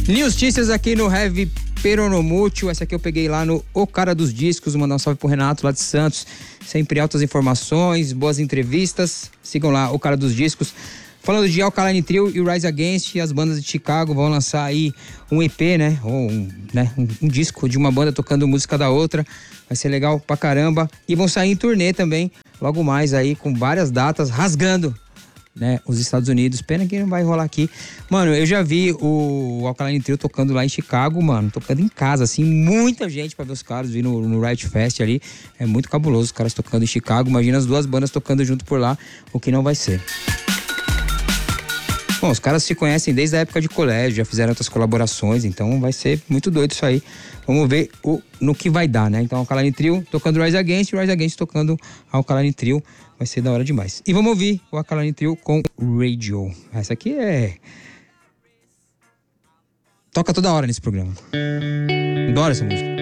Notícias aqui no Heavy Peronomútil. Essa aqui eu peguei lá no O Cara dos Discos. Vou mandar um salve pro Renato lá de Santos. Sempre altas informações, boas entrevistas. Sigam lá O Cara dos Discos. Falando de Alkaline Trio e Rise Against, as bandas de Chicago vão lançar aí um EP, né? Ou um disco de uma banda tocando música da outra. Vai ser legal pra caramba. E vão sair em turnê também, logo mais aí, com várias datas, rasgando, né, os Estados Unidos. Pena que não vai rolar aqui. Mano, eu já vi o Alkaline Trio tocando lá em Chicago, mano, tocando em casa, assim, muita gente pra ver os caras, vi no Riot Fest ali. É muito cabuloso os caras tocando em Chicago. Imagina as duas bandas tocando junto por lá, o que não vai ser. Bom, os caras se conhecem desde a época de colégio, já fizeram outras colaborações, então vai ser muito doido isso aí. Vamos ver no que vai dar, né? Então, Alkaline Trio tocando Rise Against tocando Alkaline Trio. Vai ser da hora demais. E vamos ouvir o Alkaline Trio com Radio. Essa aqui toca toda hora nesse programa. Adoro essa música.